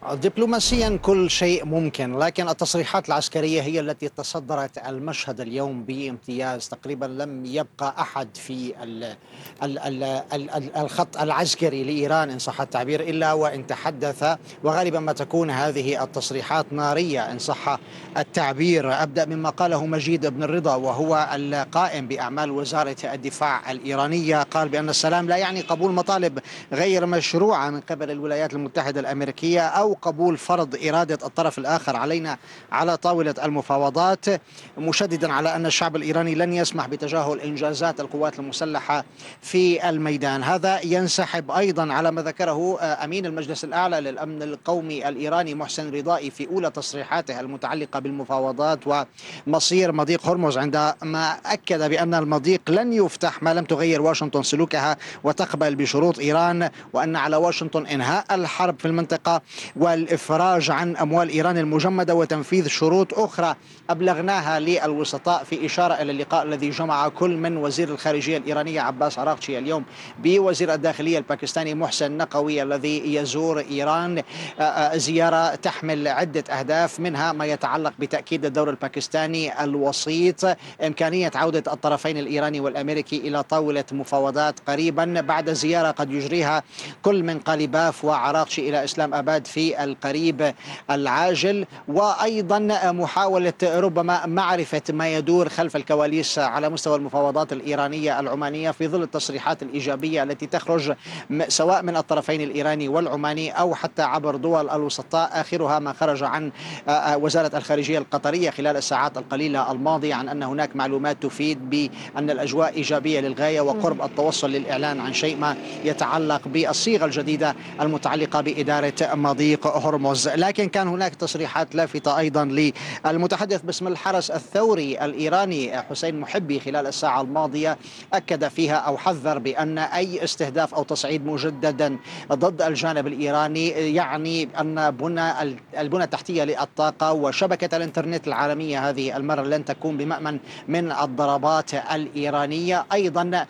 دبلوماسيا كل شيء ممكن، لكن التصريحات العسكرية هي التي تصدرت المشهد اليوم بامتياز. تقريبا لم يبقى أحد في الخط العسكري لإيران إن صح التعبير إلا وإن تحدث، وغالبا ما تكون هذه التصريحات نارية إن صح التعبير. أبدأ مما قاله مجيد بن الرضا وهو القائم بأعمال وزارة الدفاع الإيرانية، قال بأن السلام لا يعني قبول مطالب غير مشروعة من قبل الولايات المتحدة الأمريكية أو قبول فرض إرادة الطرف الآخر علينا على طاولة المفاوضات، مشددا على أن الشعب الإيراني لن يسمح بتجاهل إنجازات القوات المسلحة في الميدان. هذا ينسحب أيضا على ما ذكره أمين المجلس الأعلى للأمن القومي الإيراني محسن رضائي في أولى تصريحاته المتعلقة بالمفاوضات ومصير مضيق هرمز، عندما أكد بأن المضيق لن يفتح ما لم تغير واشنطن سلوكها وتقبل بشروط إيران، وأن على واشنطن إنهاء الحرب في المنطقة والإفراج عن أموال إيران المجمدة وتنفيذ شروط أخرى أبلغناها للوسطاء، في إشارة إلى اللقاء الذي جمع كل من وزير الخارجية الإيرانية عباس عراقچي اليوم بوزير الداخلية الباكستاني محسن نقوي الذي يزور إيران، زيارة تحمل عدة أهداف، منها ما يتعلق بتأكيد الدور الباكستاني الوسيط، إمكانية عودة الطرفين الإيراني والأمريكي إلى طاولة مفاوضات قريبا بعد زيارة قد يجريها كل من قاليباف وعراقچي إلى إسلام أباد في القريب العاجل، وأيضا محاولة ربما معرفة ما يدور خلف الكواليس على مستوى المفاوضات الإيرانية العمانية في ظل التصريحات الإيجابية التي تخرج سواء من الطرفين الإيراني والعماني أو حتى عبر دول الوسطاء، آخرها ما خرج عن وزارة الخارجية القطرية خلال الساعات القليلة الماضية عن أن هناك معلومات تفيد بأن الأجواء إيجابية للغاية وقرب التوصل للإعلان عن شيء ما يتعلق بالصيغة الجديدة المتعلقة بإدارة مضيق هرمز. لكن كان هناك تصريحات لافتة أيضا للمتحدث باسم الحرس الثوري الإيراني حسين محبي خلال الساعة الماضية، أكد فيها أو حذر بأن أي استهداف أو تصعيد مجددا ضد الجانب الإيراني يعني أن البنى التحتية للطاقة وشبكة الإنترنت العالمية هذه المرة لن تكون بمأمن من الضربات الإيرانية، أيضا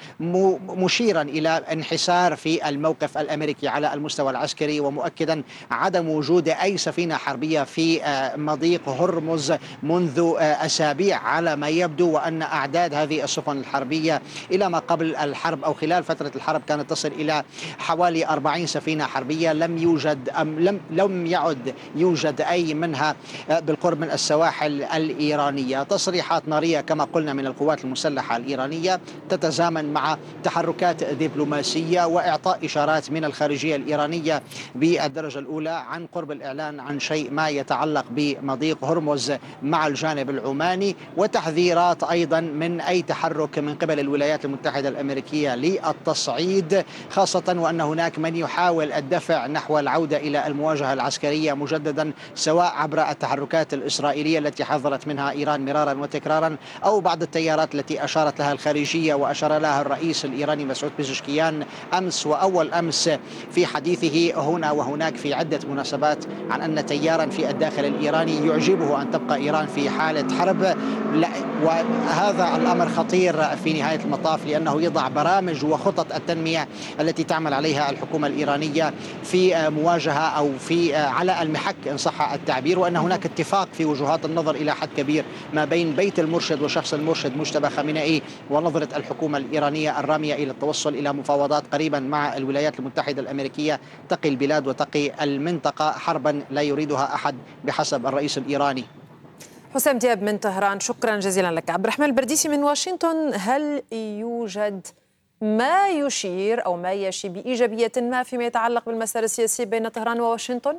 مشيرا إلى انحسار في الموقف الأمريكي على المستوى العسكري، ومؤكدا عدم وجود أي سفينة حربية في مضيق هرمز منذ أسابيع على ما يبدو، وأن أعداد هذه السفن الحربية إلى ما قبل الحرب أو خلال فترة الحرب كانت تصل إلى حوالي 40 سفينة حربية، لم يعد يوجد أي منها بالقرب من السواحل الإيرانية. تصريحات نارية كما قلنا من القوات المسلحة الإيرانية تتزامن مع تحركات دبلوماسية وإعطاء إشارات من الخارجية الإيرانية بالدرجة الأولى عن قرب الإعلان عن شيء ما يتعلق بمضيق هرمز مع الجانب العماني، وتحذيرات أيضا من أي تحرك من قبل الولايات المتحدة الأمريكية للتصعيد، خاصة وأن هناك من يحاول الدفع نحو العودة إلى المواجهة العسكرية مجددا، سواء عبر التحركات الإسرائيلية التي حذرت منها إيران مرارا وتكرارا، أو بعض التيارات التي أشارت لها الخارجية وأشار لها الرئيس الإيراني مسعود بيزشكيان أمس وأول أمس في حديثه هنا وهناك في عدة مناسبات عن أن تيارا في الداخل الإيراني يعجبه أن تبقى إيران في حالة حرب، وهذا الأمر خطير في نهاية المطاف لأنه يضع برامج وخطط التنمية التي تعمل عليها الحكومة الإيرانية في مواجهة أو في على المحك إن صح التعبير، وأن هناك اتفاق في وجهات النظر إلى حد كبير ما بين بيت المرشد وشخص المرشد مجتبى خامنئي ونظرة الحكومة الإيرانية الرامية إلى التوصل إلى مفاوضات قريبا مع الولايات المتحدة الأمريكية تقي البلاد وتقي المنطقة حربا لا يريدها أحد بحسب الرئيس الإيراني. حسام دياب من طهران، شكرا جزيلا لك. عبد الرحمن البرديسي من واشنطن، هل يوجد ما يشير أو ما يشي بإيجابية ما فيما يتعلق بالمسار السياسي بين طهران وواشنطن؟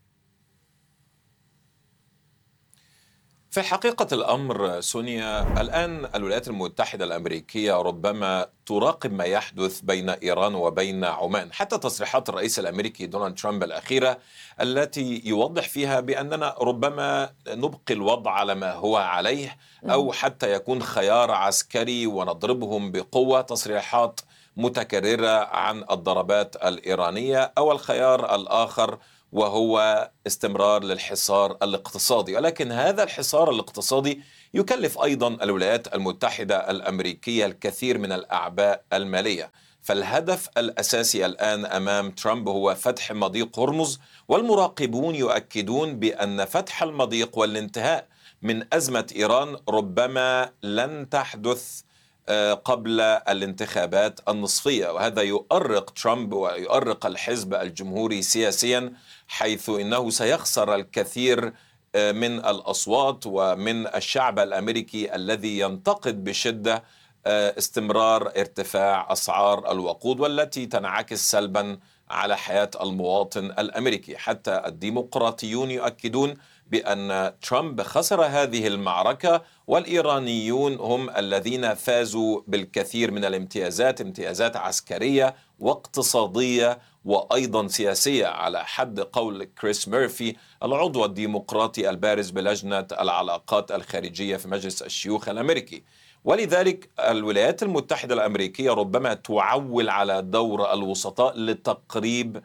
في حقيقة الأمر سونيا، الآن الولايات المتحدة الأمريكية ربما تراقب ما يحدث بين إيران وبين عمان، حتى تصريحات الرئيس الأمريكي دونالد ترامب الأخيرة التي يوضح فيها بأننا ربما نبقي الوضع على ما هو عليه أو حتى يكون خيار عسكري ونضربهم بقوة، تصريحات متكررة عن الضربات الإيرانية، أو الخيار الآخر وهو استمرار للحصار الاقتصادي. ولكن هذا الحصار الاقتصادي يكلف أيضا الولايات المتحدة الأمريكية الكثير من الأعباء المالية. فالهدف الأساسي الآن أمام ترامب هو فتح مضيق هرمز، والمراقبون يؤكدون بأن فتح المضيق والانتهاء من أزمة إيران ربما لن تحدث قبل الانتخابات النصفية، وهذا يؤرق ترامب ويؤرق الحزب الجمهوري سياسيا، حيث إنه سيخسر الكثير من الأصوات ومن الشعب الأمريكي الذي ينتقد بشدة استمرار ارتفاع أسعار الوقود والتي تنعكس سلبا على حياة المواطن الأمريكي. حتى الديمقراطيون يؤكدون بأن ترامب خسر هذه المعركة، والإيرانيون هم الذين فازوا بالكثير من الامتيازات، امتيازات عسكرية واقتصادية وأيضا سياسية، على حد قول كريس ميرفي العضو الديمقراطي البارز بلجنة العلاقات الخارجية في مجلس الشيوخ الأمريكي. ولذلك الولايات المتحدة الأمريكية ربما تعول على دور الوسطاء لتقريب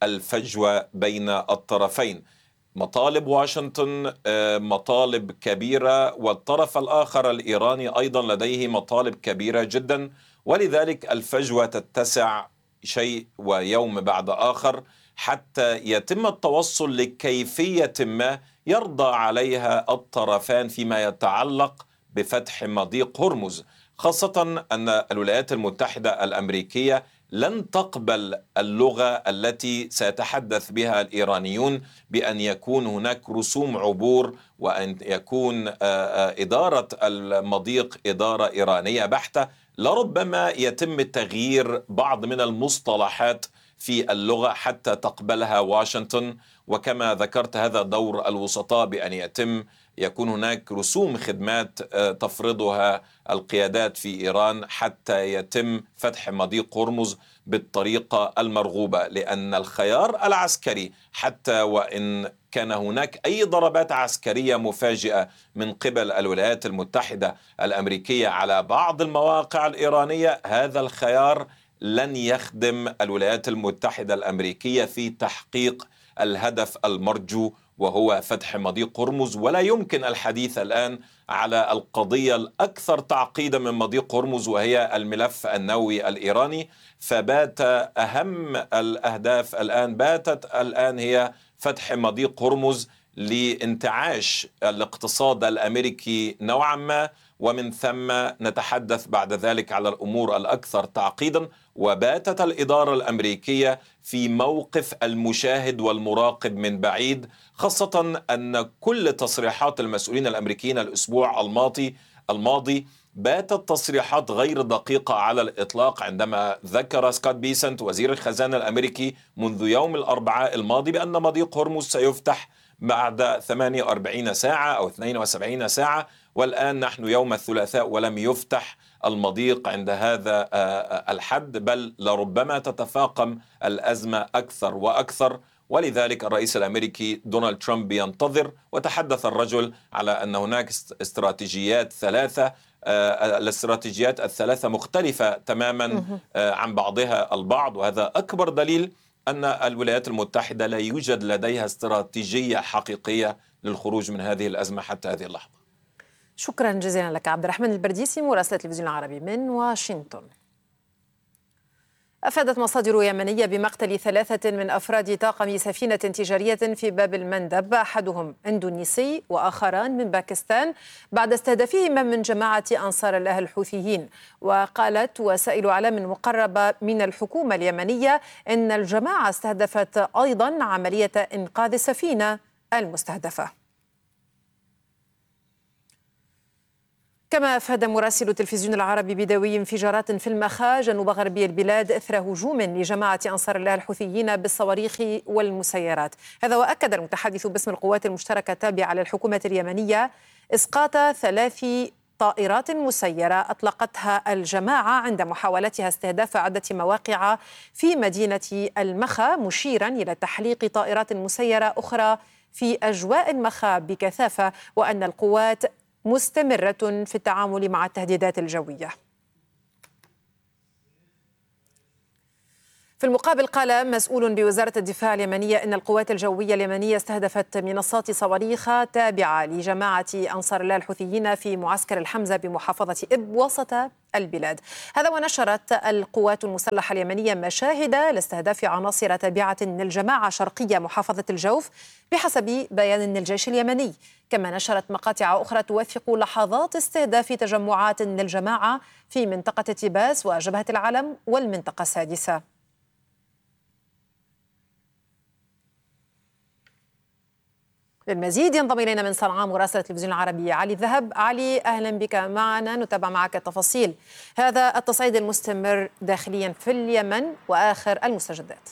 الفجوة بين الطرفين. مطالب واشنطن مطالب كبيرة، والطرف الآخر الإيراني أيضا لديه مطالب كبيرة جدا، ولذلك الفجوة تتسع شيء ويوم بعد آخر حتى يتم التوصل لكيفية ما يرضى عليها الطرفان فيما يتعلق بفتح مضيق هرمز، خاصة أن الولايات المتحدة الأمريكية لن تقبل اللغة التي سيتحدث بها الإيرانيون بأن يكون هناك رسوم عبور وأن يكون إدارة المضيق إدارة إيرانية بحتة. لربما يتم تغيير بعض من المصطلحات في اللغة حتى تقبلها واشنطن، وكما ذكرت هذا دور الوسطاء بأن يكون هناك رسوم خدمات تفرضها القيادات في إيران حتى يتم فتح مضيق هرمز بالطريقة المرغوبة، لأن الخيار العسكري حتى وإن كان هناك أي ضربات عسكرية مفاجئة من قبل الولايات المتحدة الأمريكية على بعض المواقع الإيرانية، هذا الخيار لن يخدم الولايات المتحدة الأمريكية في تحقيق الهدف المرجو وهو فتح مضيق هرمز. ولا يمكن الحديث الآن على القضية الأكثر تعقيدا من مضيق هرمز وهي الملف النووي الإيراني، فبات أهم الأهداف باتت الآن هي فتح مضيق هرمز لانتعاش الاقتصاد الأمريكي نوعا ما، ومن ثم نتحدث بعد ذلك على الأمور الأكثر تعقيدا. وباتت الإدارة الأمريكية في موقف المشاهد والمراقب من بعيد، خاصة أن كل تصريحات المسؤولين الأمريكيين الأسبوع الماضي باتت تصريحات غير دقيقة على الإطلاق، عندما ذكر سكوت بيسنت وزير الخزانة الأمريكي منذ يوم الأربعاء الماضي بأن مضيق هرمز سيفتح بعد 48 ساعة أو 72 ساعة، والآن نحن يوم الثلاثاء ولم يفتح المضيق عند هذا الحد، بل لربما تتفاقم الأزمة أكثر وأكثر. ولذلك الرئيس الأمريكي دونالد ترامب ينتظر، وتحدث الرجل على أن هناك استراتيجيات ثلاثة، الاستراتيجيات الثلاثة مختلفة تماما عن بعضها البعض، وهذا أكبر دليل أن الولايات المتحدة لا يوجد لديها استراتيجية حقيقية للخروج من هذه الأزمة حتى هذه اللحظة. شكرا جزيلا لك عبد الرحمن البرديسي مراسل التلفزيون العربي من واشنطن. أفادت مصادر يمنية بمقتل 3 من أفراد طاقم سفينة تجارية في باب المندب، أحدهم إندونيسي وآخران من باكستان، بعد استهدافهما من جماعة أنصار الله الحوثيين. وقالت وسائل إعلام مقربة من الحكومة اليمنية إن الجماعة استهدفت أيضا عملية إنقاذ السفينة المستهدفة. كما أفاد مراسل التلفزيون العربي بدوي انفجارات في المخا جنوب غربي البلاد إثر هجوم لجماعة أنصار الله الحوثيين بالصواريخ والمسيرات. هذا وأكد المتحدث باسم القوات المشتركة التابعة للحكومة اليمنية إسقاط 3 طائرات مسيرة أطلقتها الجماعة عند محاولتها استهداف عدة مواقع في مدينة المخا، مشيرا إلى تحليق طائرات مسيرة أخرى في أجواء المخا بكثافة، وأن القوات مستمرة في التعامل مع التهديدات الجوية. في المقابل قال مسؤول بوزارة الدفاع اليمنية إن القوات الجوية اليمنية استهدفت منصات صواريخ تابعة لجماعة أنصار الله الحوثيين في معسكر الحمزة بمحافظة إب وسط البلاد. هذا ونشرت القوات المسلحة اليمنية مشاهد لاستهداف عناصر تابعة للجماعة شرقية محافظة الجوف بحسب بيان الجيش اليمني. كما نشرت مقاطع أخرى توثق لحظات استهداف تجمعات للجماعة في منطقة تيباس وجبهة العلم والمنطقة السادسة. للمزيد ينضم إلينا من صنعاء مراسل التلفزيون العربي علي الذهب. علي، أهلا بك معنا، نتابع معك التفاصيل هذا التصعيد المستمر داخليا في اليمن وآخر المستجدات.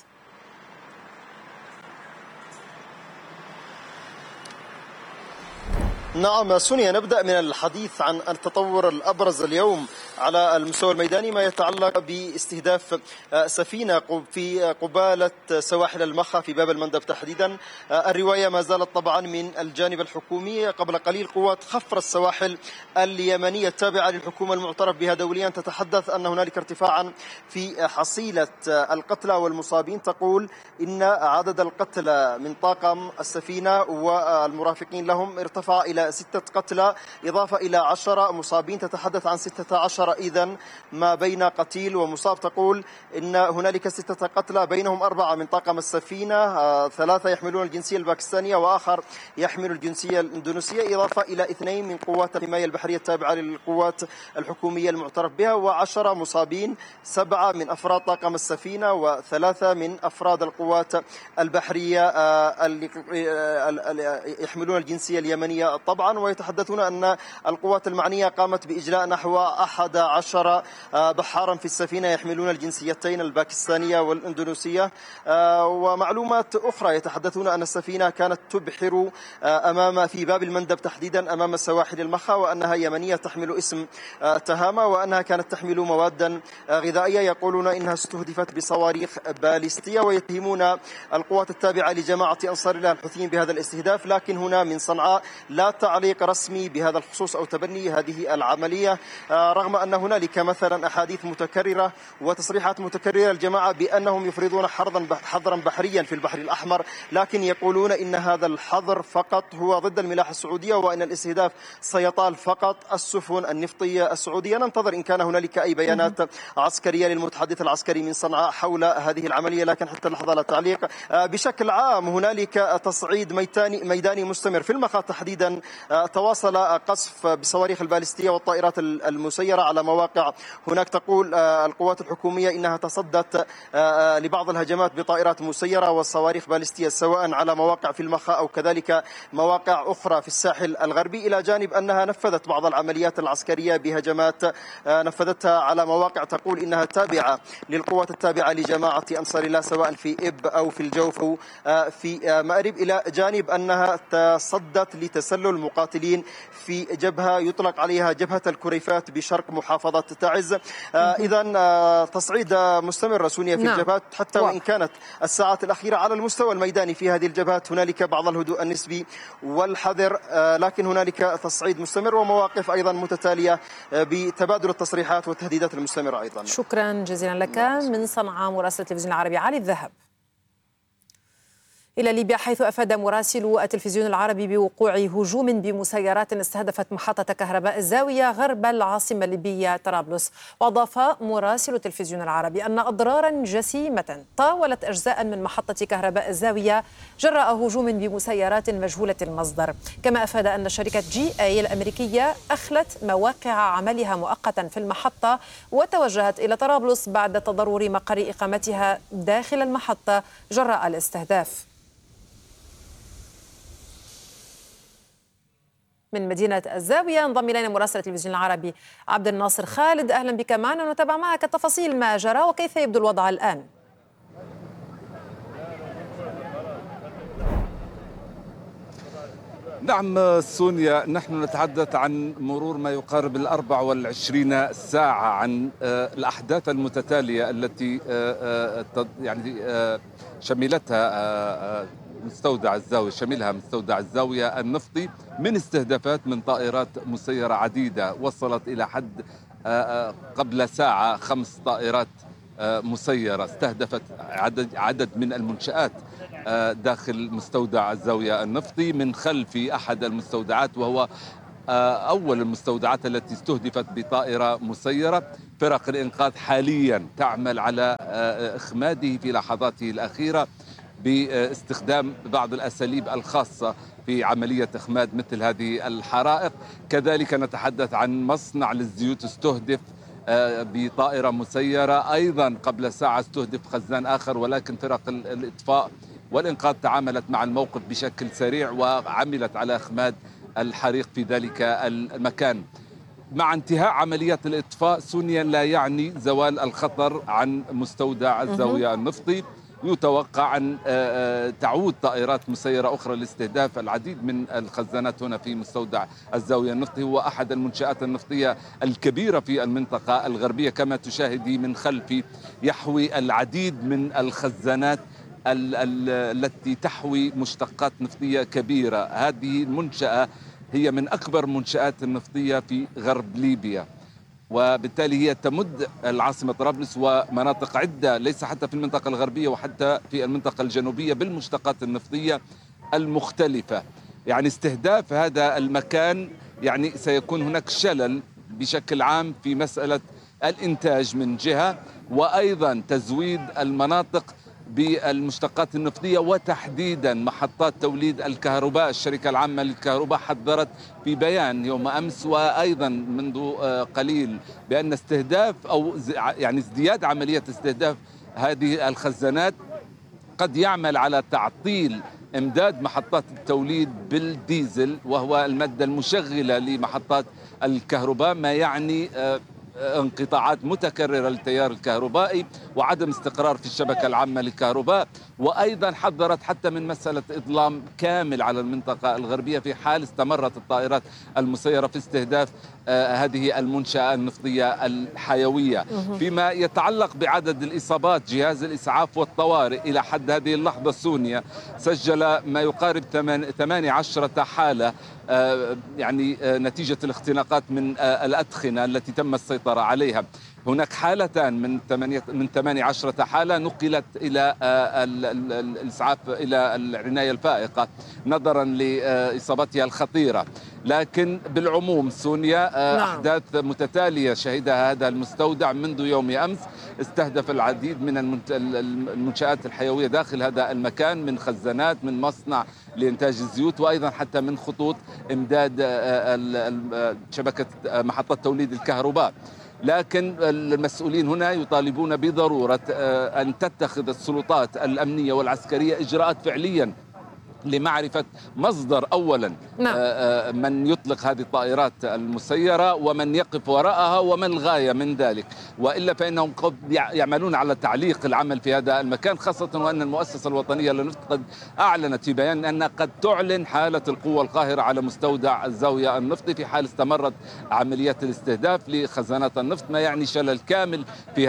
نعم سونيا، نبدأ من الحديث عن التطور الأبرز اليوم على المستوى الميداني ما يتعلق باستهداف سفينة في قبالة سواحل المخا في باب المندب تحديدا. الرواية ما زالت طبعا من الجانب الحكومي. قبل قليل قوات خفر السواحل اليمنية التابعة للحكومة المعترف بها دوليا تتحدث أن هنالك ارتفاعا في حصيلة القتلى والمصابين. تقول إن عدد القتلى من طاقم السفينة والمرافقين لهم ارتفع إلى 6 قتلى إضافة إلى 10 مصابين، تتحدث عن 16 إذن ما بين قتيل ومصاب. تقول إن هنالك 6 قتلى بينهم 4 من طاقم السفينة، 3 يحملون الجنسية الباكستانية وآخر يحمل الجنسية الإندونيسية، إضافة إلى 2 من قوات الحماية البحرية التابعة للقوات الحكومية المعترف بها، و10 مصابين، 7 من أفراد طاقم السفينة و3 من أفراد القوات البحرية يحملون الجنسية اليمنية طبعا. ويتحدثون أن القوات المعنية قامت بإجلاء نحو 11 بحارا في السفينة يحملون الجنسيتين الباكستانية والإندونيسية. ومعلومات أخرى يتحدثون أن السفينة كانت تبحر في باب المندب تحديدا أمام سواحل المخا، وأنها يمنية تحمل اسم تهامة، وأنها كانت تحمل مواد غذائية. يقولون إنها استهدفت بصواريخ باليستية، ويتهمون القوات التابعة لجماعة أنصار الله الحوثيين بهذا الاستهداف. لكن هنا من صنعاء لا تعليق رسمي بهذا الخصوص أو تبني هذه العملية، رغم أن هنالك مثلا أحاديث متكررة وتصريحات متكررة الجماعة بأنهم يفرضون حظرا بحريا في البحر الأحمر، لكن يقولون إن هذا الحظر فقط هو ضد الملاحة السعودية، وأن الاستهداف سيطال فقط السفن النفطية السعودية. ننتظر إن كان هنالك أي بيانات عسكرية للمتحدث العسكري من صنعاء حول هذه العملية، لكن حتى اللحظة لا تعليق. بشكل عام هنالك تصعيد ميداني مستمر في المخا تحديدا. تواصل قصف بصواريخ البالستية والطائرات المسيرة على مواقع هناك. تقول القوات الحكومية إنها تصدت لبعض الهجمات بطائرات مسيرة وصواريخ بالستية سواء على مواقع في المخا أو كذلك مواقع أخرى في الساحل الغربي، إلى جانب أنها نفذت بعض العمليات العسكرية بهجمات نفذتها على مواقع تقول إنها تابعة للقوات التابعة لجماعة أنصار الله سواء في إب أو في الجوف أو في مأرب، إلى جانب أنها تصدت لتسلل مقاتلين في جبهة يطلق عليها جبهة الكريفات بشرق محافظة تعز. إذن تصعيد مستمر سونيا في الجبهات، حتى وإن كانت الساعات الأخيرة على المستوى الميداني في هذه الجبهات هنالك بعض الهدوء النسبي والحذر، لكن هنالك تصعيد مستمر ومواقف أيضا متتالية بتبادل التصريحات والتهديدات المستمرة أيضا. شكرا جزيلا لك من صنعاء مراسل التلفزيون العربي علي الذهب. إلى ليبيا، حيث أفاد مراسل التلفزيون العربي بوقوع هجوم بمسيرات استهدفت محطة كهرباء الزاوية غرب العاصمة الليبية طرابلس. وأضاف مراسل التلفزيون العربي أن أضرارا جسيمة طاولت أجزاء من محطة كهرباء الزاوية جراء هجوم بمسيرات مجهولة المصدر. كما أفاد أن شركة GA الأمريكية أخلت مواقع عملها مؤقتا في المحطة وتوجهت إلى طرابلس بعد تضرر مقر إقامتها داخل المحطة جراء الاستهداف. من مدينة الزاوية انضم إلينا مراسل التلفزيون العربي عبد الناصر خالد. أهلا بك معنا، نتابع معك تفاصيل ما جرى وكيف يبدو الوضع الآن. نعم سونيا، نحن نتحدث عن مرور ما يقارب 24 ساعة عن الأحداث المتتالية التي شملها مستودع الزاوية النفطي من استهدافات من طائرات مسيرة عديدة. وصلت إلى حد قبل ساعة 5 طائرات مسيرة استهدفت عدد من المنشآت داخل مستودع الزاوية النفطي. من خلف أحد المستودعات، وهو أول المستودعات التي استهدفت بطائرة مسيرة. فرق الإنقاذ حاليا تعمل على إخماده في لحظاته الأخيرة باستخدام بعض الأساليب الخاصة في عملية إخماد مثل هذه الحرائق. كذلك نتحدث عن مصنع للزيوت استهدف بطائرة مسيرة. أيضا قبل ساعة استهدف خزان آخر، ولكن فرق الإطفاء والإنقاذ تعاملت مع الموقف بشكل سريع وعملت على إخماد الحريق في ذلك المكان. مع انتهاء عمليات الإطفاء سونيا لا يعني زوال الخطر عن مستودع الزاوية النفطي. يتوقع أن تعود طائرات مسيرة أخرى لاستهداف العديد من الخزانات هنا في مستودع الزاوية النفطي. هو أحد المنشآت النفطية الكبيرة في المنطقة الغربية، كما تشاهدي من خلفي يحوي العديد من الخزانات التي تحوي مشتقات نفطية كبيرة. هذه المنشأة هي من أكبر المنشآت النفطية في غرب ليبيا، وبالتالي هي تمد العاصمة طرابلس ومناطق عدة، ليس حتى في المنطقة الغربية وحتى في المنطقة الجنوبية، بالمشتقات النفطية المختلفة. يعني استهداف هذا المكان يعني سيكون هناك شلل بشكل عام في مسألة الإنتاج من جهة، وأيضا تزويد المناطق بالمشتقات النفطية وتحديدا محطات توليد الكهرباء. الشركة العامة للكهرباء حذرت في بيان يوم أمس وأيضا منذ قليل بأن استهداف أو يعني ازدياد عملية استهداف هذه الخزانات قد يعمل على تعطيل إمداد محطات التوليد بالديزل، وهو المادة المشغلة لمحطات الكهرباء، ما يعني انقطاعات متكررة للتيار الكهربائي وعدم استقرار في الشبكة العامة للكهرباء. وأيضا حذرت حتى من مسألة إظلام كامل على المنطقة الغربية في حال استمرت الطائرات المسيرة في استهداف هذه المنشأة النفطية الحيوية. فيما يتعلق بعدد الإصابات، جهاز الإسعاف والطوارئ إلى حد هذه اللحظة سونيا سجل ما يقارب 18 حالة يعني نتيجة الاختناقات من الأدخنة التي تم السيطرة عليها. هناك حالتان من 18 حالة نقلت إلى الإسعاف إلى العناية الفائقة نظرا لإصابتها الخطيرة. لكن بالعموم سونيا أحداث متتالية شهدها هذا المستودع منذ يوم أمس. استهدف العديد من المنشآت الحيوية داخل هذا المكان، من خزانات، من مصنع لإنتاج الزيوت، وأيضا حتى من خطوط إمداد شبكة محطات توليد الكهرباء. لكن المسؤولين هنا يطالبون بضرورة أن تتخذ السلطات الأمنية والعسكرية إجراءات فعليا لمعرفة مصدر أولا من يطلق هذه الطائرات المسيرة ومن يقف وراءها وما الغاية من ذلك، وإلا فإنهم قد يعملون على تعليق العمل في هذا المكان، خاصة وأن المؤسسة الوطنية للنفط قد أعلنت في بيان أنها قد تعلن حالة القوة القاهرة على مستودع الزاوية النفطي في حال استمرت عمليات الاستهداف لخزانات النفط، ما يعني شلل كامل في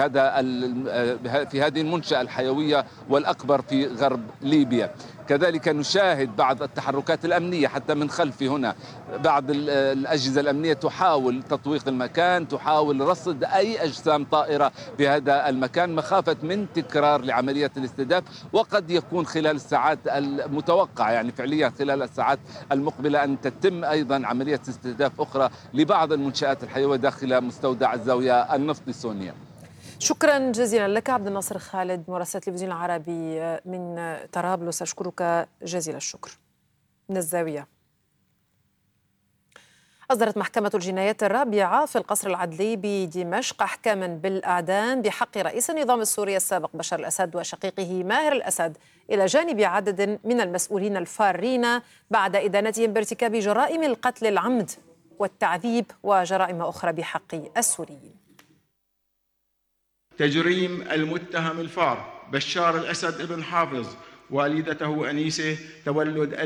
هذه المنشأة الحيوية والأكبر في غرب ليبيا. كذلك نشاهد بعض التحركات الأمنية حتى من خلفي هنا، بعض الأجهزة الأمنية تحاول تطويق المكان، تحاول رصد أي أجسام طائرة في هذا المكان مخافة من تكرار لعملية الاستهداف، وقد يكون خلال الساعات المتوقعة يعني فعليا خلال الساعات المقبلة أن تتم أيضا عملية استهداف أخرى لبعض المنشآت الحيوية داخل مستودع الزاوية النفطي. سونيا، شكرا جزيلا لك عبد الناصر خالد مراسل التلفزيون العربي من طرابلس، أشكرك جزيل الشكر. من الزاوية، أصدرت محكمة الجنايات الرابعة في القصر العدلي بدمشق أحكاما بالإعدام بحق رئيس النظام السوري السابق بشار الأسد وشقيقه ماهر الأسد، إلى جانب عدد من المسؤولين الفارين بعد إدانتهم بارتكاب جرائم القتل العمد والتعذيب وجرائم أخرى بحق السوريين. تجريم المتهم الفار بشار الأسد ابن حافظ والدته أنيسة تولد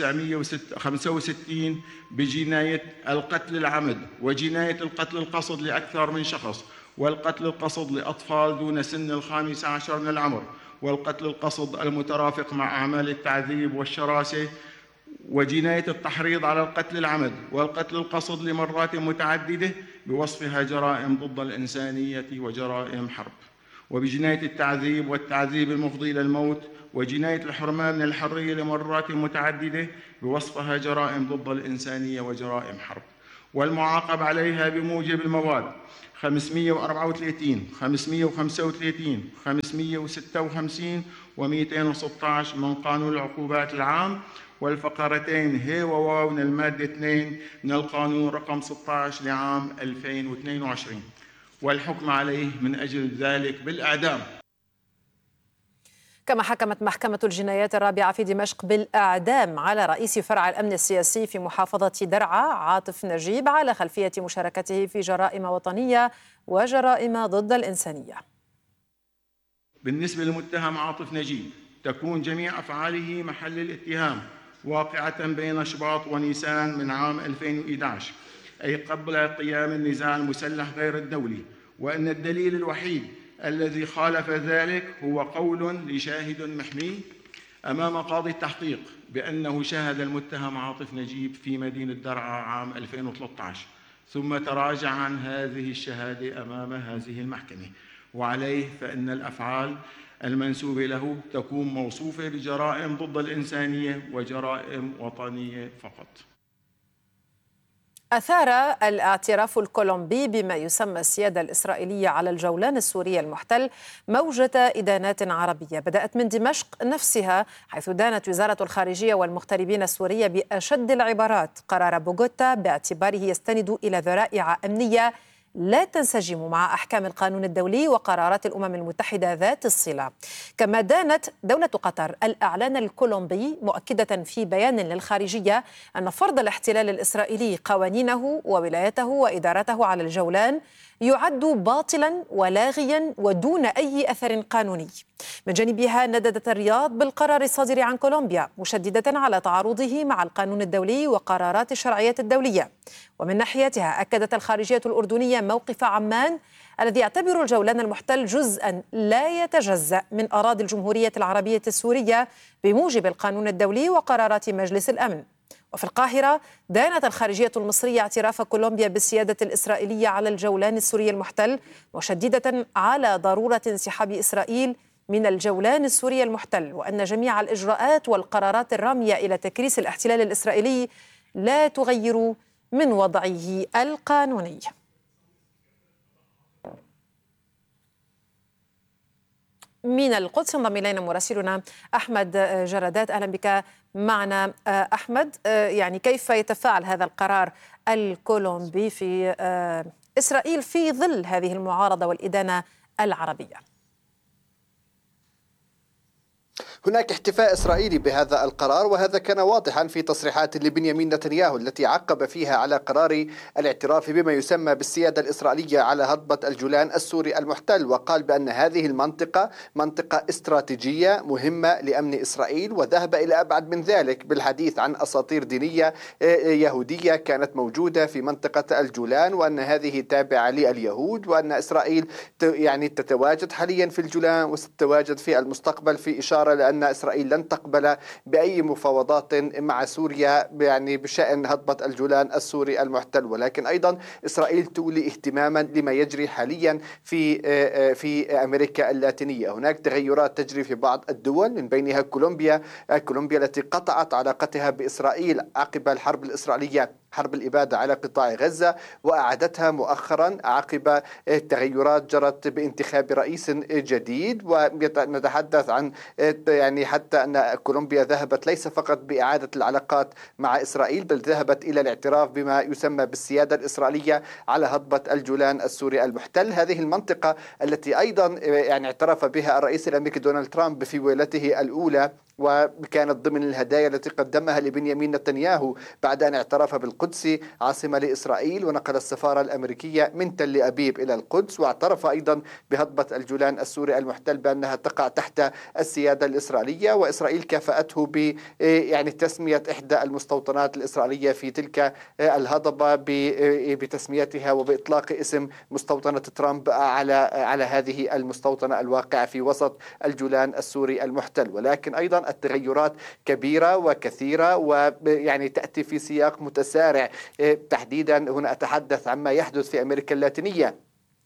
1965 بجناية القتل العمد وجناية القتل القصد لأكثر من شخص، والقتل القصد لأطفال دون سن 15 من العمر، والقتل القصد المترافق مع أعمال التعذيب والشراسة، وجناية التحريض على القتل العمد والقتل القصد لمرات متعددة بوصفها جرائم ضد الإنسانية وجرائم حرب. وبجناية التعذيب والتعذيب المفضي إلى الموت، وجناية الحرمان من الحرية لمرات متعددة بوصفها جرائم ضد الإنسانية وجرائم حرب، والمعاقب عليها بموجب المواد 534 535 556 و216 من قانون العقوبات العام، والفقرتين ه وواو من المادة 2 من القانون رقم 16 لعام 2022، والحكم عليه من أجل ذلك بالإعدام. كما حكمت محكمة الجنايات الرابعة في دمشق بالإعدام على رئيس فرع الأمن السياسي في محافظة درعا عاطف نجيب على خلفية مشاركته في جرائم وطنية وجرائم ضد الإنسانية. بالنسبة للمتهم عاطف نجيب، تكون جميع أفعاله محل الاتهام واقعة بين شباط ونيسان من عام 2011، أي قبل قيام النزاع المسلح غير الدولي، وأن الدليل الوحيد الذي خالف ذلك هو قول لشاهد محمي أمام قاضي التحقيق بأنه شاهد المتهم عاطف نجيب في مدينة درعا عام 2013، ثم تراجع عن هذه الشهادة أمام هذه المحكمة، وعليه فإن الأفعال المنسوبة له تكون موصوفة بجرائم ضد الإنسانية وجرائم وطنية فقط. أثار الاعتراف الكولومبي بما يسمى السيادة الإسرائيلية على الجولان السوري المحتل موجة إدانات عربية بدأت من دمشق نفسها، حيث دانت وزارة الخارجية والمغتربين السورية بأشد العبارات قرار بوغوتا باعتباره يستند إلى ذرائع أمنية لا تنسجم مع أحكام القانون الدولي وقرارات الأمم المتحدة ذات الصلة. كما دانت دولة قطر الإعلان الكولومبي مؤكدة في بيان للخارجية أن فرض الاحتلال الإسرائيلي قوانينه وولايته وإدارته على الجولان يعد باطلا ولاغيا ودون أي أثر قانوني. من جانبها نددت الرياض بالقرار الصادر عن كولومبيا مشددة على تعارضه مع القانون الدولي وقرارات الشرعية الدولية. ومن ناحيتها أكدت الخارجية الأردنية موقف عمان الذي يعتبر الجولان المحتل جزءا لا يتجزأ من أراضي الجمهورية العربية السورية بموجب القانون الدولي وقرارات مجلس الأمن. وفي القاهرة دانت الخارجية المصرية اعتراف كولومبيا بالسيادة الإسرائيلية على الجولان السوري المحتل، مشددة على ضرورة انسحاب إسرائيل من الجولان السوري المحتل، وأن جميع الإجراءات والقرارات الرامية إلى تكريس الاحتلال الإسرائيلي لا تغير من وضعه القانوني. من القدس انضم إلينا مراسلنا أحمد جردات. أهلا بك معنا أحمد. يعني كيف يتفاعل هذا القرار الكولومبي في إسرائيل في ظل هذه المعارضة والإدانة العربية؟ هناك احتفاء إسرائيلي بهذا القرار، وهذا كان واضحا في تصريحات لبنيامين نتنياهو التي عقب فيها على قرار الاعتراف بما يسمى بالسيادة الإسرائيلية على هضبة الجولان السوري المحتل، وقال بأن هذه المنطقة منطقة استراتيجية مهمة لأمن إسرائيل، وذهب إلى أبعد من ذلك بالحديث عن أساطير دينية يهودية كانت موجودة في منطقة الجولان، وأن هذه تابعة لليهود، وأن إسرائيل يعني تتواجد حاليا في الجولان وستتواجد في المستقبل، في إشارة لأن إسرائيل لن تقبل بأي مفاوضات مع سوريا يعني بشأن هضبة الجولان السوري المحتل. ولكن أيضا إسرائيل تولي اهتماما لما يجري حاليا في أمريكا اللاتينية. هناك تغيرات تجري في بعض الدول من بينها كولومبيا التي قطعت علاقتها بإسرائيل عقب الحرب الإسرائيلية، حرب الإبادة على قطاع غزة، وأعادتها مؤخرا عقب تغيرات جرت بانتخاب رئيس جديد. ونتحدث عن يعني حتى أن كولومبيا ذهبت ليس فقط بإعادة العلاقات مع إسرائيل، بل ذهبت إلى الاعتراف بما يسمى بالسيادة الإسرائيلية على هضبة الجولان السوري المحتل. هذه المنطقة التي أيضا يعني اعترف بها الرئيس الأمريكي دونالد ترامب في ولايته الأولى، وكانت ضمن الهدايا التي قدمها لبنيامين نتنياهو بعد أن اعترف بالقدس عاصمة لإسرائيل، ونقل السفارة الأمريكية من تل أبيب إلى القدس، واعترف أيضا بهضبة الجولان السوري المحتل بأنها تقع تحت السيادة الإسرائيلية. وإسرائيل كافأته ب يعني تسمية إحدى المستوطنات الإسرائيلية في تلك الهضبة بتسميتها وبإطلاق اسم مستوطنة ترامب على هذه المستوطنة الواقعة في وسط الجولان السوري المحتل. ولكن أيضا التغيرات كبيرة وكثيرة، ويعني تأتي في سياق متسارع. تحديدا هنا أتحدث عما يحدث في أمريكا اللاتينية،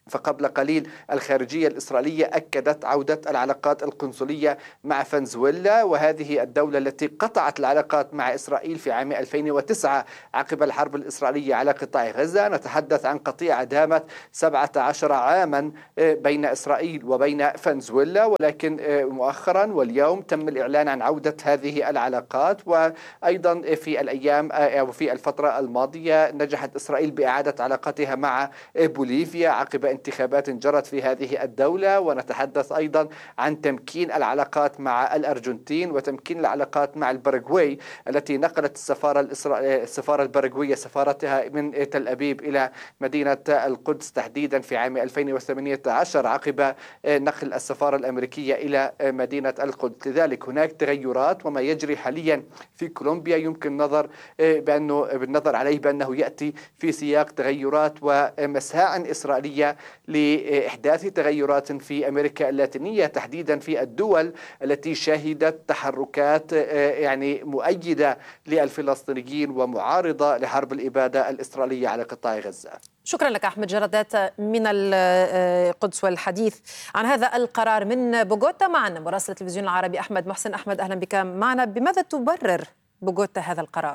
فقبل قليل الخارجية الإسرائيلية أكدت عودة العلاقات القنصلية مع فنزويلا، وهذه الدولة التي قطعت العلاقات مع إسرائيل في عام 2009 عقب الحرب الإسرائيلية على قطاع غزة. نتحدث عن قطيعة دامت 17 عاما بين إسرائيل وبين فنزويلا، ولكن مؤخرا واليوم تم الإعلان عن عودة هذه العلاقات. وأيضا في الأيام أو في الفترة الماضية نجحت إسرائيل بإعادة علاقتها مع بوليفيا عقب انتخابات جرت في هذه الدولة. ونتحدث أيضا عن تمكين العلاقات مع الأرجنتين وتمكين العلاقات مع الباراغواي التي نقلت السفارة الباراغوية سفارتها من تل أبيب إلى مدينة القدس تحديدا في عام 2018 عقب نقل السفارة الأمريكية إلى مدينة القدس. لذلك هناك تغيرات، وما يجري حاليا في كولومبيا يمكن بالنظر عليه بأنه يأتي في سياق تغيرات ومساعي إسرائيلية لإحداث تغيرات في أمريكا اللاتينية، تحديدا في الدول التي شهدت تحركات مؤيدة للفلسطينيين ومعارضة لحرب الإبادة الإسرائيلية على قطاع غزة. شكرا لك أحمد جردات من القدس. والحديث عن هذا القرار من بوغوتا معنا مراسل التلفزيون العربي أحمد محسن. أحمد أهلا بك معنا. بماذا تبرر بوغوتا هذا القرار؟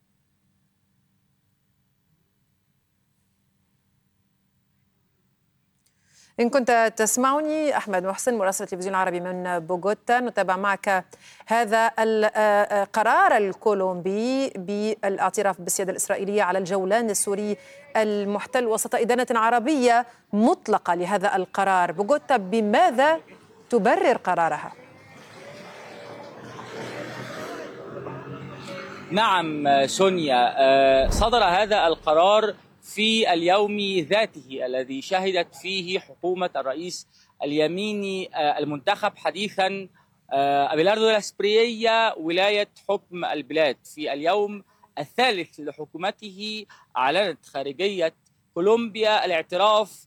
إن كنت تسمعني أحمد محسن مراسل التلفزيون العربي من بوغوتا، نتابع معك هذا القرار الكولومبي بالاعتراف بالسيادة الإسرائيلية على الجولان السوري المحتل وسط إدانة عربية مطلقة لهذا القرار. بوغوتا بماذا تبرر قرارها؟ نعم سونيا، صدر هذا القرار في اليوم ذاته الذي شهدت فيه حكومة الرئيس اليميني المنتخب حديثا أبيلاردو دي إسبريا ولاية حكم البلاد. في اليوم الثالث لحكومته أعلنت خارجية كولومبيا الاعتراف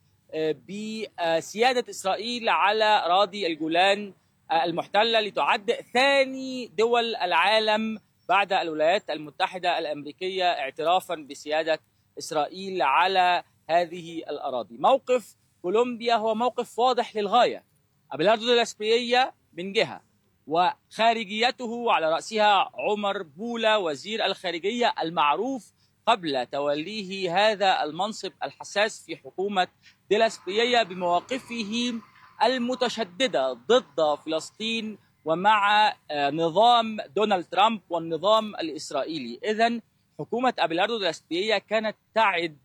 بسيادة إسرائيل على أراضي الجولان المحتلة، لتعد ثاني دول العالم بعد الولايات المتحدة الأمريكية اعترافا بسيادة إسرائيل على هذه الأراضي. موقف كولومبيا هو موقف واضح للغاية. أبيلاردو دي إسبريا من جهة، وخارجيته وعلى رأسها عمر بولا وزير الخارجية المعروف قبل توليه هذا المنصب الحساس في حكومة دي إسبريا بمواقفه المتشددة ضد فلسطين ومع نظام دونالد ترامب والنظام الإسرائيلي. إذن حكومة أبيلاردو دي إسبريا كانت تعد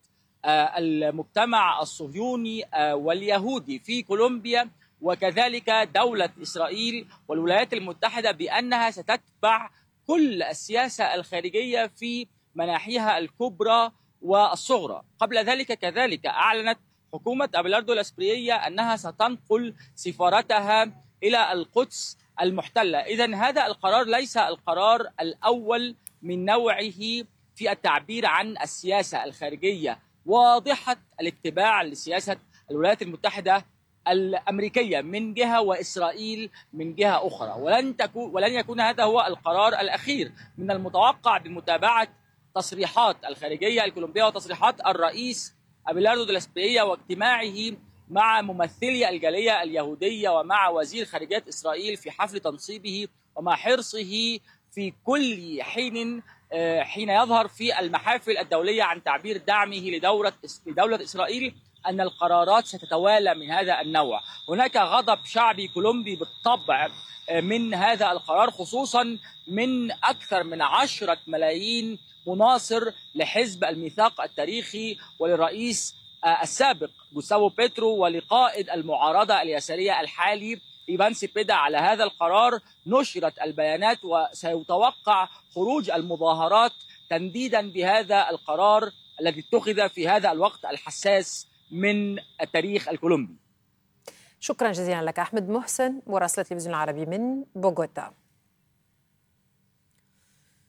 المجتمع الصهيوني واليهودي في كولومبيا وكذلك دولة إسرائيل والولايات المتحدة بأنها ستتبع كل السياسة الخارجية في مناحيها الكبرى والصغرى. قبل ذلك كذلك أعلنت حكومة أبيلاردو دي إسبريا أنها ستنقل سفارتها إلى القدس المحتلة. إذن هذا القرار ليس القرار الأول من نوعه في التعبير عن السياسة الخارجية واضحة الاتباع لسياسة الولايات المتحدة الأمريكية من جهة وإسرائيل من جهة أخرى، ولن يكون هذا هو القرار الأخير. من المتوقع بمتابعة تصريحات الخارجية الكولومبية وتصريحات الرئيس أبيلاردو دي إسبريا واجتماعه مع ممثلي الجالية اليهودية ومع وزير خارجية إسرائيل في حفل تنصيبه، ومع حرصه في كل حين يظهر في المحافل الدولية عن تعبير دعمه لدولة إسرائيل، أن القرارات ستتوالى من هذا النوع. هناك غضب شعبي كولومبي بالطبع من هذا القرار، خصوصا من أكثر من 10 ملايين مناصر لحزب الميثاق التاريخي وللرئيس السابق جوستافو بيترو ولقائد المعارضة اليسارية الحالي إيفان سيبيدا. على هذا القرار نشرت البيانات وسيتوقع خروج المظاهرات تنديدا بهذا القرار الذي اتخذ في هذا الوقت الحساس من التاريخ الكولومبي. شكرا جزيلا لك أحمد محسن مراسل التلفزيون العربي من بوغوتا.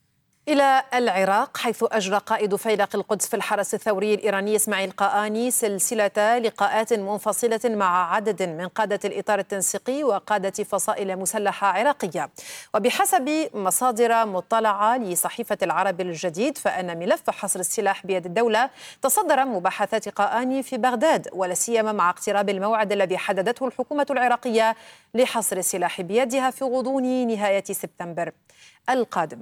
إلى العراق، حيث أجرى قائد فيلق القدس في الحرس الثوري الإيراني إسماعيل قآني سلسلة لقاءات منفصلة مع عدد من قادة الإطار التنسيقي وقادة فصائل مسلحة عراقية. وبحسب مصادر مطلعة لصحيفة العرب الجديد، فإن ملف حصر السلاح بيد الدولة تصدر مباحثات قآني في بغداد، ولا سيما مع اقتراب الموعد الذي حددته الحكومة العراقية لحصر السلاح بيدها في غضون نهاية سبتمبر القادم.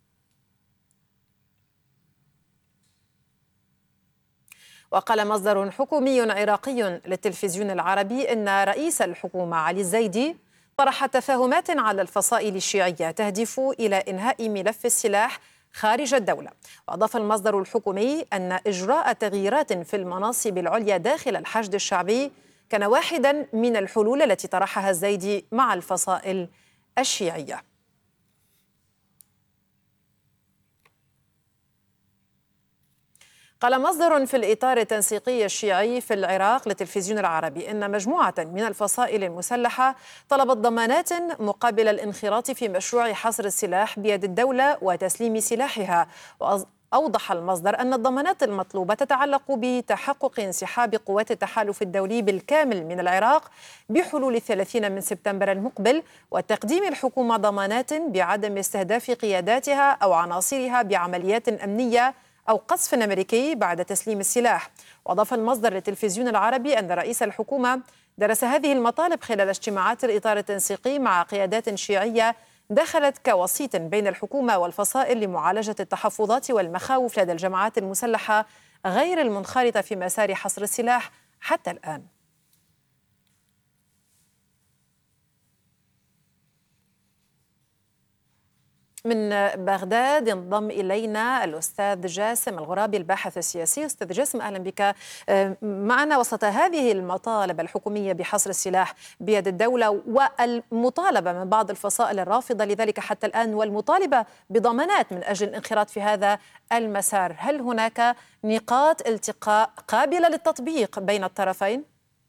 وقال مصدر حكومي عراقي للتلفزيون العربي إن رئيس الحكومة علي الزيدي طرح تفاهمات على الفصائل الشيعية تهدف إلى إنهاء ملف السلاح خارج الدولة. وأضاف المصدر الحكومي أن إجراء تغييرات في المناصب العليا داخل الحشد الشعبي كان واحدا من الحلول التي طرحها الزيدي مع الفصائل الشيعية. قال مصدر في الإطار التنسيقي الشيعي في العراق للتلفزيون العربي إن مجموعة من الفصائل المسلحة طلبت ضمانات مقابل الانخراط في مشروع حصر السلاح بيد الدولة وتسليم سلاحها. وأوضح المصدر أن الضمانات المطلوبة تتعلق بتحقق انسحاب قوات التحالف الدولي بالكامل من العراق بحلول 30 من سبتمبر المقبل، وتقديم الحكومة ضمانات بعدم استهداف قياداتها أو عناصرها بعمليات أمنية أو قصف أمريكي بعد تسليم السلاح. وأضاف المصدر للتلفزيون العربي أن رئيس الحكومة درس هذه المطالب خلال اجتماعات الإطار التنسيقي مع قيادات شيعية دخلت كوسيط بين الحكومة والفصائل لمعالجة التحفظات والمخاوف لدى الجماعات المسلحة غير المنخرطة في مسار حصر السلاح حتى الآن. من بغداد ينضم إلينا الأستاذ جاسم الغرابي الباحث السياسي. أستاذ جاسم، أهلا بك معنا. وسط هذه المطالب الحكومية بحصر السلاح بيد الدولة والمطالبة من بعض الفصائل الرافضة لذلك حتى الآن والمطالبة بضمانات من أجل الانخراط في هذا المسار، هل هناك نقاط التقاء قابلة للتطبيق بين الطرفين؟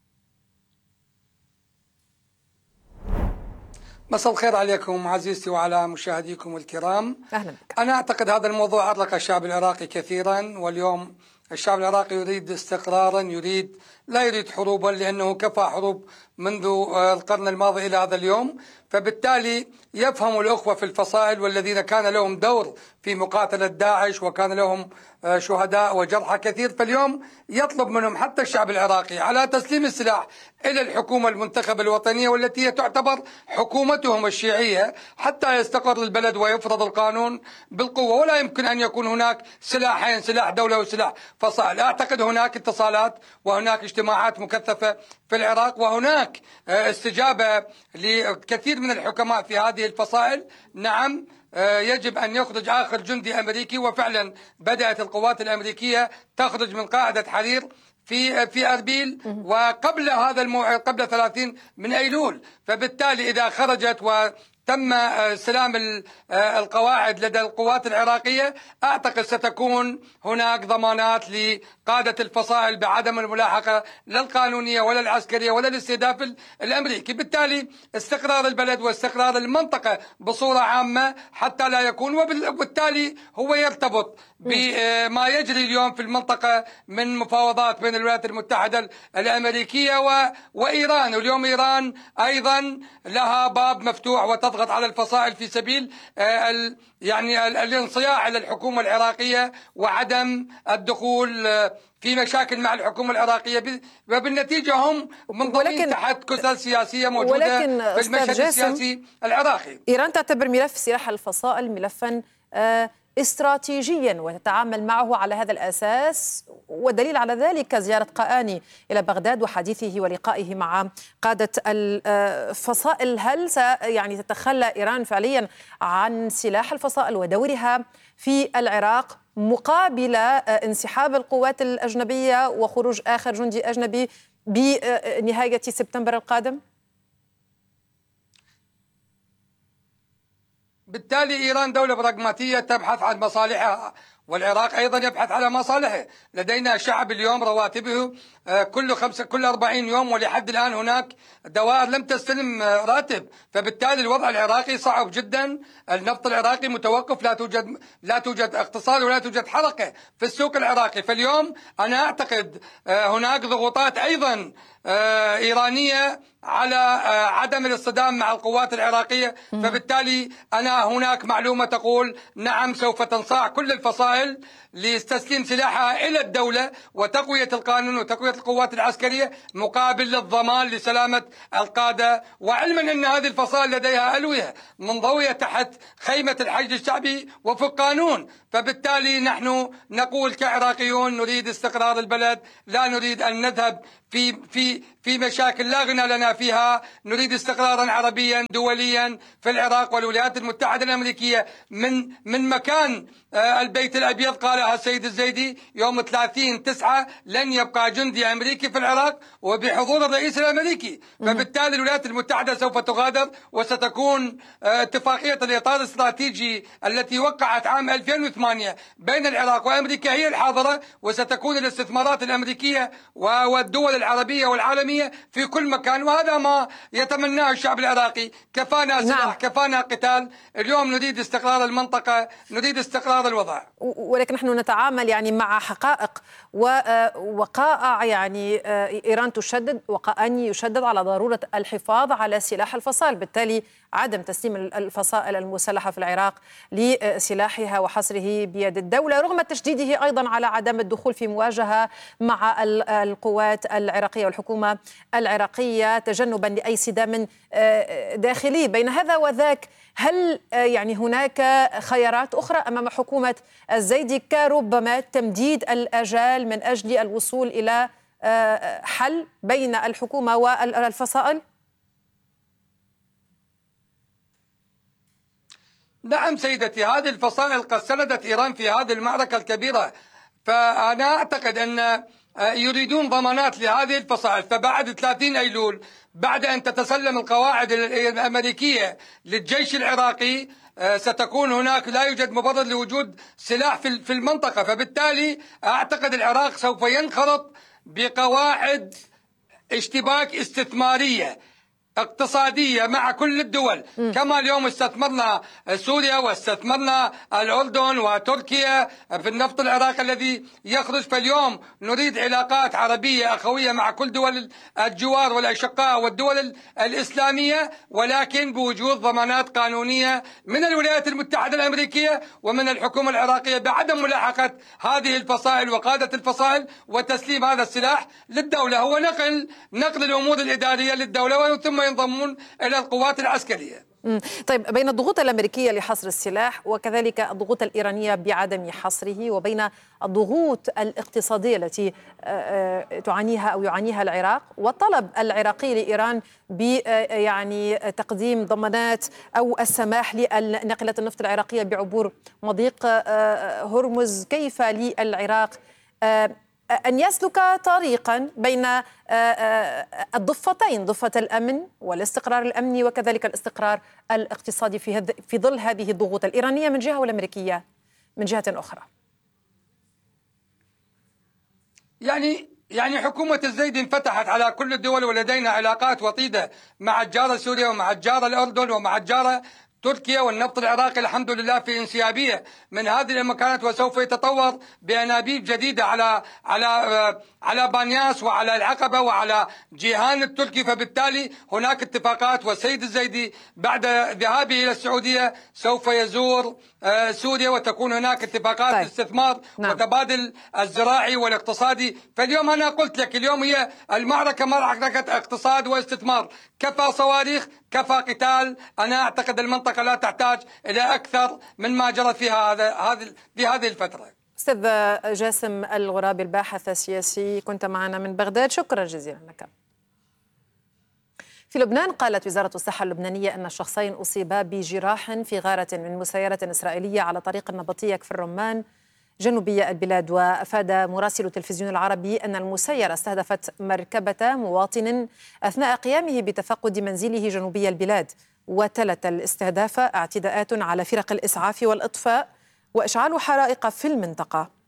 مساء الخير عليكم عزيزتي وعلى مشاهديكم الكرام. أهلا بك. أنا أعتقد هذا الموضوع أرق الشعب العراقي كثيرا، واليوم الشعب العراقي يريد استقرارا، لا يريد حروبا، لأنه كفى حروب منذ القرن الماضي إلى هذا اليوم. فبالتالي يفهم الأخوة في الفصائل والذين كان لهم دور في مقاتلة داعش وكان لهم شهداء وجرحى كثير، فاليوم يطلب منهم حتى الشعب العراقي على تسليم السلاح إلى الحكومة المنتخبة الوطنية والتي تعتبر حكومتهم الشيعية حتى يستقر البلد ويفرض القانون بالقوة. ولا يمكن أن يكون هناك سلاحين، سلاح دولة وسلاح فصائل. أعتقد هناك اتصالات وهناك اجتماعات مكثفة في العراق، وهناك استجابة لكثير من الحكماء في هذه الفصائل. نعم، يجب أن يخرج آخر جندي أمريكي، وفعلا بدأت القوات الأمريكية تخرج من قاعدة حرير في أربيل، وقبل هذا الموعد قبل 30 من أيلول. فبالتالي إذا خرجت وتم سلام القواعد لدى القوات العراقية، أعتقد ستكون هناك ضمانات لقادة الفصائل بعدم الملاحقة لا القانونية ولا العسكرية ولا الاستهداف الأمريكي. بالتالي استقرار البلد واستقرار المنطقة بصورة عامة حتى لا يكون، وبالتالي هو يرتبط بما يجري اليوم في المنطقة من مفاوضات بين الولايات المتحدة الأمريكية وإيران. واليوم إيران أيضا لها باب مفتوح وتضغط على الفصائل في سبيل الانصياع إلى الحكومة العراقية وعدم الدخول في مشاكل مع الحكومة العراقية، وبالنتيجة هم منضمين تحت كتل سياسية موجودة في المشهد السياسي العراقي. إيران تعتبر ملف سلاح الفصائل ملفا استراتيجيا وتتعامل معه على هذا الأساس، والدليل على ذلك زيارة قآني إلى بغداد وحديثه ولقائه مع قادة الفصائل. هل تتخلى إيران فعليا عن سلاح الفصائل ودورها في العراق مقابل انسحاب القوات الأجنبية وخروج آخر جندي أجنبي بنهاية سبتمبر القادم؟ بالتالي إيران دولة براغماتية تبحث عن مصالحها والعراق أيضا يبحث على مصالحه. لدينا شعب اليوم رواتبه كل 40 يوم، ولحد الآن هناك دوائر لم تستلم راتب، فبالتالي الوضع العراقي صعب جدا. النفط العراقي متوقف، لا توجد اقتصاد ولا توجد حركة في السوق العراقي. فاليوم أنا أعتقد هناك ضغوطات أيضا إيرانية على عدم الاصطدام مع القوات العراقية، فبالتالي هناك معلومة تقول نعم سوف تنصاع كل الفصائل لتسليم سلاحها إلى الدولة وتقوية القانون وتقوية القوات العسكرية مقابل الضمان لسلامة القادة، وعلما أن هذه الفصائل لديها ألوية منضوية تحت خيمة الحشد الشعبي وفق قانون. فبالتالي نحن نقول كعراقيون نريد استقرار البلد، لا نريد أن نذهب في مشاكل لا غنى لنا فيها. نريد استقرارا عربيا دوليا في العراق والولايات المتحدة الأمريكية. من مكان البيت الأبيض قالها السيد الزيدي يوم 30/9 لن يبقى جندي أمريكي في العراق وبحضور الرئيس الأمريكي. فبالتالي الولايات المتحدة سوف تغادر، وستكون اتفاقية الإطار الاستراتيجي التي وقعت عام 2008 بين العراق وأمريكا هي الحاضرة، وستكون الاستثمارات الأمريكية والدول العربية والعالمية في كل مكان. وهذا ما يتمناه الشعب العراقي. كفانا سلاح، كفانا قتال، اليوم نريد استقرار المنطقة، نريد استقرار الوضع. ولكن نحن نتعامل يعني مع حقائق ووقائع. يعني إيران تشدد وقائني يشدد على ضرورة الحفاظ على سلاح الفصائل، بالتالي عدم تسليم الفصائل المسلحة في العراق لسلاحها وحصره بيد الدولة، رغم تشديده أيضا على عدم الدخول في مواجهة مع القوات العراقية والحكومة العراقية تجنبا لأي صدام داخلي. بين هذا وذاك، هل يعني هناك خيارات أخرى أمام حكومة الزيدي كربما تمديد الأجال من أجل الوصول إلى حل بين الحكومة والفصائل؟ نعم سيدتي، هذه الفصائل قد سندت إيران في هذه المعركة الكبيرة، فأنا أعتقد أن يريدون ضمانات لهذه الفصائل. فبعد 30 أيلول، بعد أن تتسلم القواعد الأمريكية للجيش العراقي، ستكون هناك لا يوجد مبرر لوجود سلاح في المنطقة. فبالتالي أعتقد العراق سوف ينخرط بقواعد اشتباك استثمارية اقتصادية مع كل الدول، كما اليوم استثمرنا سوريا واستثمرنا الأردن وتركيا في النفط العراقي الذي يخرج. فاليوم نريد علاقات عربية أخوية مع كل دول الجوار والأشقاء والدول الإسلامية، ولكن بوجود ضمانات قانونية من الولايات المتحدة الأمريكية ومن الحكومة العراقية بعدم ملاحقة هذه الفصائل وقادة الفصائل وتسليم هذا السلاح للدولة. هو نقل الأمور الإدارية للدولة ثم ينضمون إلى القوات العسكرية. طيب، بين الضغوط الأمريكية لحصر السلاح وكذلك الضغوط الإيرانية بعدم حصره، وبين الضغوط الاقتصادية التي تعانيها أو يعانيها العراق، والطلب العراقي لإيران يعني تقديم ضمانات أو السماح لناقلات النفط العراقية بعبور مضيق هرمز، كيف للعراق أن يسلك طريقا بين الضفتين، ضفة الأمن والاستقرار الأمني وكذلك الاستقرار الاقتصادي في ظل هذه الضغوط الإيرانية من جهة والأمريكية من جهة أخرى؟ يعني حكومة الزيدي انفتحت على كل الدول، ولدينا علاقات وطيدة مع الجارة سوريا ومع الجارة الأردن ومع الجارة تركيا، والنفط العراقي الحمد لله في انسيابية من هذه المكانات، وسوف يتطور بأنابيب جديدة على بانياس وعلى العقبة وعلى جيهان التركي. فبالتالي هناك اتفاقات، والسيد الزيدي بعد ذهابه إلى السعودية سوف يزور سوريا، وتكون هناك اتفاقات استثمار وتبادل الزراعي والاقتصادي. فاليوم أنا قلت لك، اليوم هي المعركة معركة اقتصاد واستثمار. كفى صواريخ، كفى قتال. أنا أعتقد المنطقة لا تحتاج إلى أكثر من ما جرى فيها هذه الفترة. أستاذ جاسم الغرابي، الباحث السياسي، كنت معنا من بغداد، شكرا جزيلا لك. في لبنان، قالت وزارة الصحة اللبنانية أن الشخصين أصيبا بجراح في غارة من مسيرة إسرائيلية على طريق النبطية كفر رمان جنوبية البلاد. وأفاد مراسل التلفزيون العربي أن المسيرة استهدفت مركبة مواطن أثناء قيامه بتفقد منزله جنوبي البلاد، وتلت الاستهداف اعتداءات على فرق الإسعاف والإطفاء وإشعال حرائق في المنطقة.